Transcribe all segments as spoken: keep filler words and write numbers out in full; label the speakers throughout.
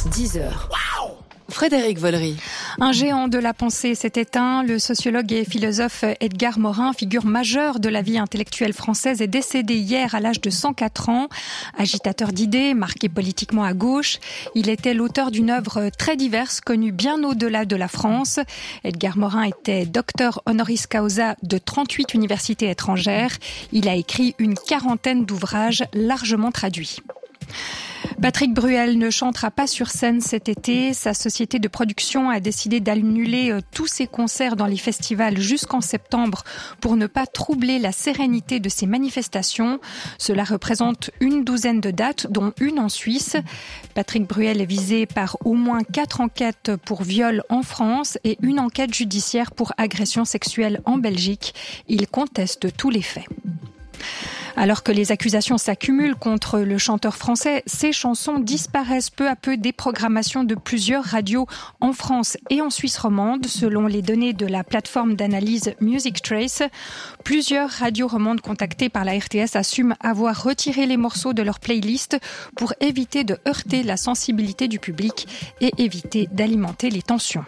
Speaker 1: dix heures. Wow. Frédéric Vollery.
Speaker 2: Un géant de la pensée s'est éteint. Le sociologue et philosophe Edgar Morin, figure majeure de la vie intellectuelle française, est décédé hier à l'âge de cent quatre ans. Agitateur d'idées, marqué politiquement à gauche, il était l'auteur d'une œuvre très diverse, connue bien au-delà de la France. Edgar Morin était docteur honoris causa de trente-huit universités étrangères. Il a écrit une quarantaine d'ouvrages largement traduits. Patrick Bruel ne chantera pas sur scène cet été. Sa société de production a décidé d'annuler tous ses concerts dans les festivals jusqu'en septembre pour ne pas troubler la sérénité de ces manifestations. Cela représente une douzaine de dates, dont une en Suisse. Patrick Bruel est visé par au moins quatre enquêtes pour viol en France et une enquête judiciaire pour agression sexuelle en Belgique. Il conteste tous les faits. Alors que les accusations s'accumulent contre le chanteur français, ses chansons disparaissent peu à peu des programmations de plusieurs radios en France et en Suisse romande, selon les données de la plateforme d'analyse Music Trace. Plusieurs radios romandes contactées par la R T S assument avoir retiré les morceaux de leur playlist pour éviter de heurter la sensibilité du public et éviter d'alimenter les tensions.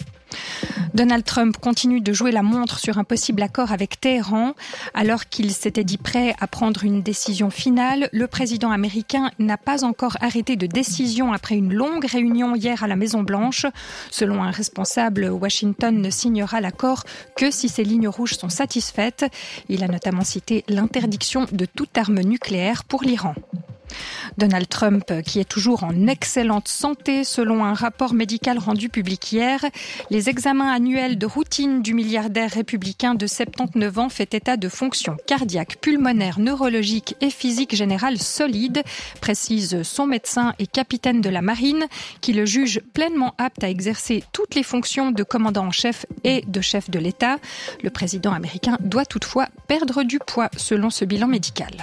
Speaker 2: Donald Trump continue de jouer la montre sur un possible accord avec Téhéran. Alors qu'il s'était dit prêt à prendre une décision finale, le président américain n'a pas encore arrêté de décision après une longue réunion hier à la Maison-Blanche. Selon un responsable, Washington ne signera l'accord que si ses lignes rouges sont satisfaites. Il a notamment cité l'interdiction de toute arme nucléaire pour l'Iran. Donald Trump, qui est toujours en excellente santé selon un rapport médical rendu public hier. Les examens annuels de routine du milliardaire républicain de soixante-dix-neuf ans fait état de fonctions cardiaques, pulmonaires, neurologiques et physiques générales solides, précise son médecin et capitaine de la marine, qui le juge pleinement apte à exercer toutes les fonctions de commandant en chef et de chef de l'État. Le président américain doit toutefois perdre du poids selon ce bilan médical.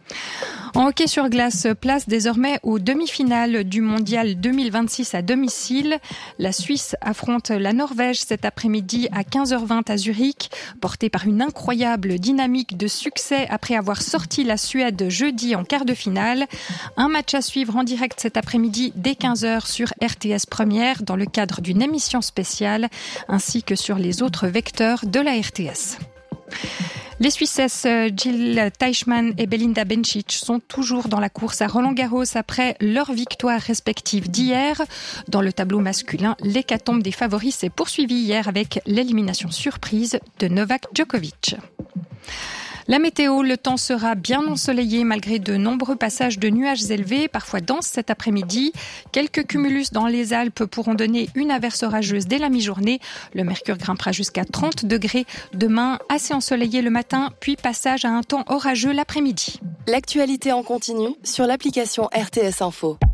Speaker 2: En hockey sur glace, place désormais aux demi-finales du mondial deux mille vingt-six à domicile. La Suisse affronte la Norvège cet après-midi à quinze heures vingt à Zurich, portée par une incroyable dynamique de succès après avoir sorti la Suède jeudi en quart de finale. Un match à suivre en direct cet après-midi dès quinze heures sur R T S Première dans le cadre d'une émission spéciale, ainsi que sur les autres vecteurs de la R T S. Les Suissesses Jill Teichmann et Belinda Bencic sont toujours dans la course à Roland-Garros après leurs victoires respectives d'hier. Dans le tableau masculin, l'hécatombe des favoris s'est poursuivie hier avec l'élimination surprise de Novak Djokovic. La météo, le temps sera bien ensoleillé malgré de nombreux passages de nuages élevés, parfois denses cet après-midi. Quelques cumulus dans les Alpes pourront donner une averse orageuse dès la mi-journée. Le mercure grimpera jusqu'à trente degrés. Demain, assez ensoleillé le matin, puis passage à un temps orageux l'après-midi.
Speaker 1: L'actualité en continu sur l'application R T S Info.